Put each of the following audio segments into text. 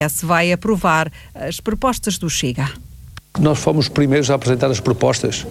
PS vai aprovar as propostas do Chega. Nós fomos os primeiros a apresentar as propostas.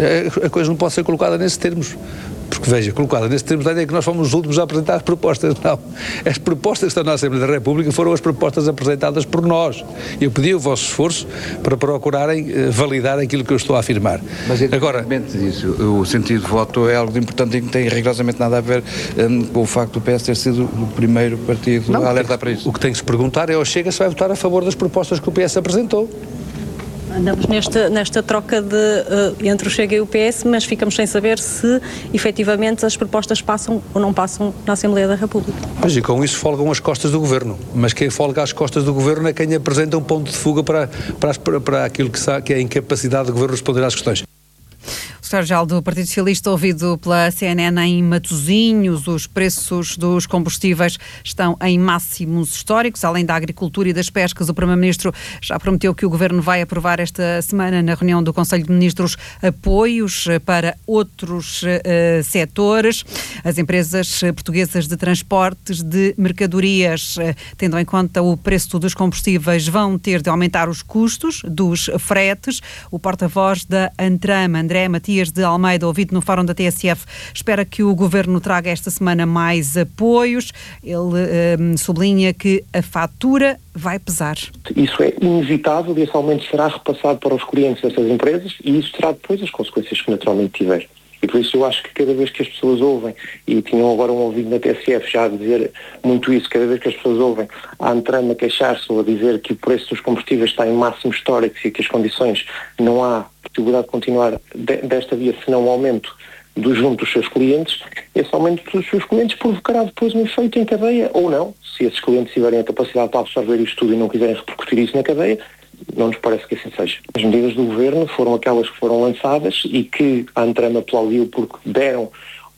A coisa não pode ser colocada nesses termos. Porque, veja, colocada nesses termos, a ideia é que nós fomos os últimos a apresentar as propostas. Não. As propostas que estão na Assembleia da República foram as propostas apresentadas por nós. Eu pedi o vosso esforço para procurarem validar aquilo que eu estou a afirmar. Mas, agora, disso, o sentido de voto é algo de importante e que não tem rigorosamente nada a ver com o facto do PS ter sido o primeiro partido a alertar para isso. O que tem que se perguntar é ao Chega se vai votar a favor das propostas que o PS apresentou. Andamos nesta troca entre o Chega e o PS, mas ficamos sem saber se efetivamente as propostas passam ou não passam na Assembleia da República. Mas e com isso folgam as costas do Governo. Mas quem folga as costas do Governo é quem apresenta um ponto de fuga para aquilo que é a incapacidade do Governo responder às questões. O secretário-geral do Partido Socialista, ouvido pela CNN em Matosinhos, os preços dos combustíveis estão em máximos históricos. Além da agricultura e das pescas, o Primeiro-Ministro já prometeu que o Governo vai aprovar esta semana, na reunião do Conselho de Ministros, apoios para outros setores. As empresas portuguesas de transportes de mercadorias, tendo em conta o preço dos combustíveis, vão ter de aumentar os custos dos fretes. O porta-voz da Antram, André Matias de Almeida, ouvido no Fórum da TSF, espera que o Governo traga esta semana mais apoios. Ele sublinha que a fatura vai pesar. Isso é inevitável e esse aumento será repassado para os clientes dessas empresas e isso terá depois as consequências que naturalmente tiver. E por isso eu acho que cada vez que as pessoas ouvem, e tinham agora um ouvido na TSF já a dizer muito isso, cada vez que as pessoas ouvem a Antram a queixar-se ou a dizer que o preço dos combustíveis está em máximos históricos e que as condições não há possibilidade de continuar desta via senão um aumento junto dos seus clientes, esse aumento dos seus clientes provocará depois um efeito em cadeia ou não. Se esses clientes tiverem a capacidade para absorver isto tudo e não quiserem repercutir isso na cadeia, não nos parece que assim seja. As medidas do Governo foram aquelas que foram lançadas e que a Antram aplaudiu porque deram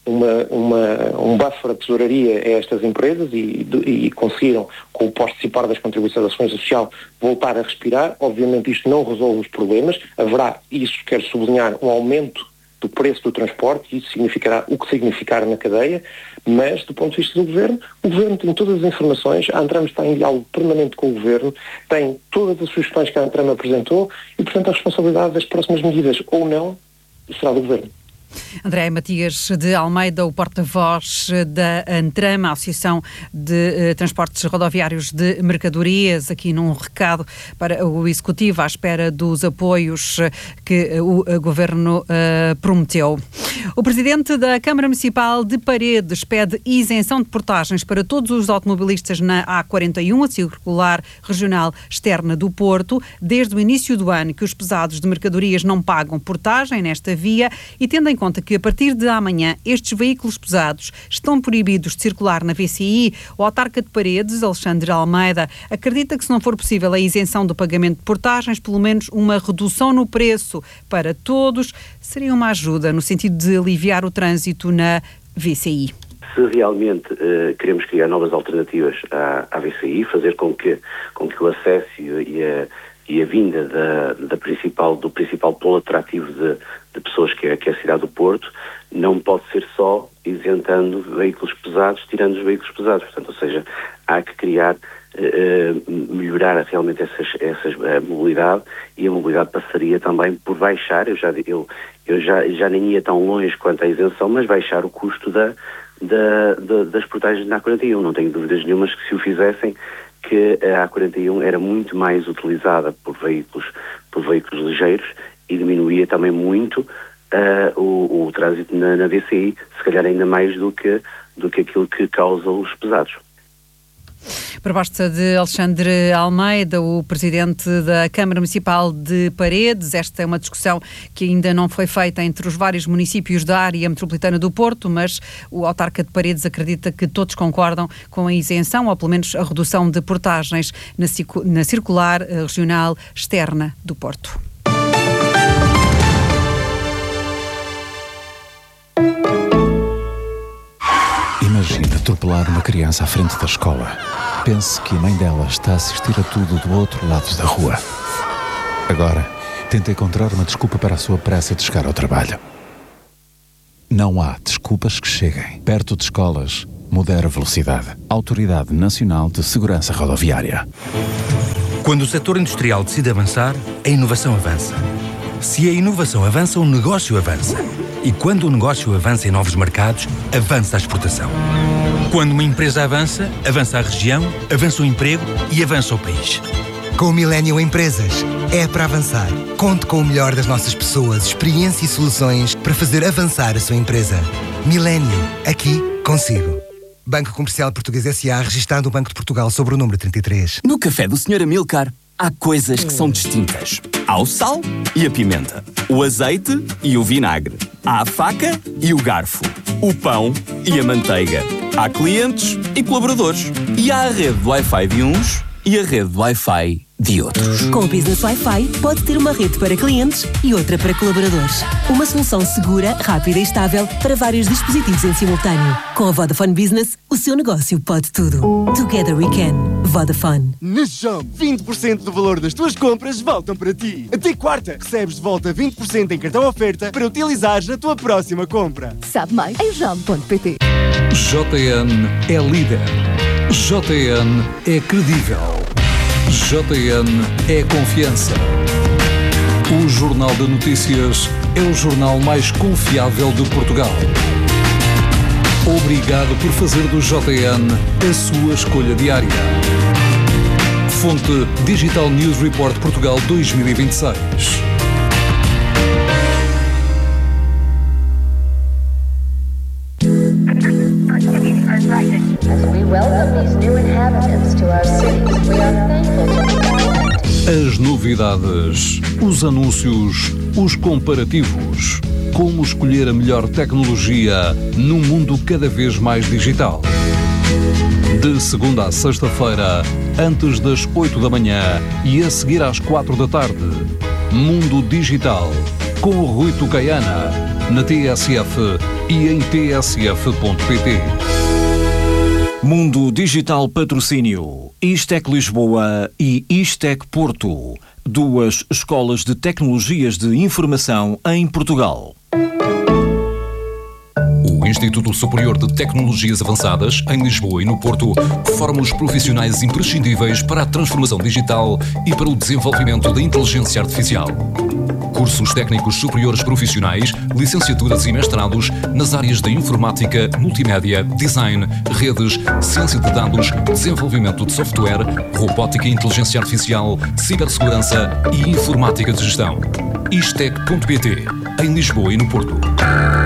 um buffer de tesouraria a estas empresas e conseguiram, com o participar das contribuições da Segurança Social, voltar a respirar. Obviamente isto não resolve os problemas. Haverá, isso quero sublinhar, um aumento do preço do transporte, e isso significará o que significar na cadeia, mas do ponto de vista do Governo, o Governo tem todas as informações, a Antram está em diálogo permanente com o Governo, tem todas as sugestões que a Antram apresentou e, portanto, a responsabilidade das próximas medidas ou não será do Governo. André Matias de Almeida, o porta-voz da Antram, a Associação de Transportes Rodoviários de Mercadorias, aqui num recado para o Executivo à espera dos apoios que o Governo prometeu. O Presidente da Câmara Municipal de Paredes pede isenção de portagens para todos os automobilistas na A41, a circular regional externa do Porto, desde o início do ano que os pesados de mercadorias não pagam portagem nesta via e tendo em conta que a partir de amanhã estes veículos pesados estão proibidos de circular na VCI, o autarca de Paredes, Alexandre Almeida, acredita que se não for possível a isenção do pagamento de portagens, pelo menos uma redução no preço para todos seria uma ajuda no sentido de aliviar o trânsito na VCI. Se realmente queremos criar novas alternativas à VCI, fazer com que o acesso e a vinda do principal polo atrativo de pessoas que é a cidade do Porto, não pode ser só isentando veículos pesados, tirando os veículos pesados. Portanto, ou seja, há que criar, melhorar realmente essa mobilidade, e a mobilidade passaria também por baixar, eu já nem ia tão longe quanto à isenção, mas baixar o custo das portagens na A41. Não tenho dúvidas nenhumas que se o fizessem, que a A41 era muito mais utilizada por veículos ligeiros e diminuía também muito o trânsito na VCI, se calhar ainda mais do que aquilo que causa os pesados. Proposta de Alexandre Almeida, o Presidente da Câmara Municipal de Paredes. Esta é uma discussão que ainda não foi feita entre os vários municípios da área metropolitana do Porto, mas o autarca de Paredes acredita que todos concordam com a isenção, ou pelo menos a redução de portagens na circular regional externa do Porto. Imagina atropelar uma criança à frente da escola. Pense que a mãe dela está a assistir a tudo do outro lado da rua. Agora, tenta encontrar uma desculpa para a sua pressa de chegar ao trabalho. Não há desculpas que cheguem. Perto de escolas, Modera Velocidade. Autoridade Nacional de Segurança Rodoviária. Quando o setor industrial decide avançar, a inovação avança. Se a inovação avança, o negócio avança. E quando o negócio avança em novos mercados, avança a exportação. Quando uma empresa avança, avança a região, avança o emprego e avança o país. Com o Millennium Empresas, é para avançar. Conte com o melhor das nossas pessoas, experiência e soluções para fazer avançar a sua empresa. Millennium, aqui consigo. Banco Comercial Português S.A. registado no Banco de Portugal sobre o número 33. No café do Sr. Amilcar, há coisas que são distintas. Há o sal e a pimenta, o azeite e o vinagre, há a faca e o garfo, o pão e a manteiga. Há clientes e colaboradores. E há a rede de Wi-Fi de uns e a rede de Wi-Fi de outros. Com o Business Wi-Fi, pode ter uma rede para clientes e outra para colaboradores. Uma solução segura, rápida e estável para vários dispositivos em simultâneo. Com a Vodafone Business, o seu negócio pode tudo. Together we can. Vodafone. Na JOM, 20% do valor das tuas compras voltam para ti. Até quarta, recebes de volta 20% em cartão oferta para utilizares na tua próxima compra. Sabe mais em jom.pt. JN é líder. JN é credível. JN é confiança. O Jornal de Notícias é o jornal mais confiável de Portugal. Obrigado por fazer do JN a sua escolha diária. Fonte Digital News Report Portugal 2026. As novidades, os anúncios, os comparativos. Como escolher a melhor tecnologia num mundo cada vez mais digital. De segunda a sexta-feira, antes das 8 da manhã e a seguir às 4 da tarde. Mundo Digital, com o Rui Tucaiana, na TSF e em tsf.pt. Mundo Digital Patrocínio, Istec Lisboa e Istec Porto, duas escolas de tecnologias de informação em Portugal. O Instituto Superior de Tecnologias Avançadas, em Lisboa e no Porto, forma os profissionais imprescindíveis para a transformação digital e para o desenvolvimento da inteligência artificial. Cursos técnicos superiores profissionais, licenciaturas e mestrados nas áreas da informática, multimédia, design, redes, ciência de dados, desenvolvimento de software, robótica e inteligência artificial, cibersegurança e informática de gestão. Istec.pt, em Lisboa e no Porto.